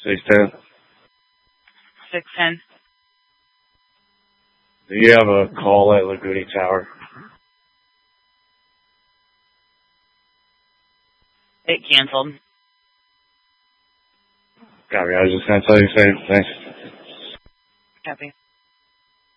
610. 610. Do you have a call at Laguni Tower? It canceled. Copy. I was just going to tell you the same. Thanks. Copy.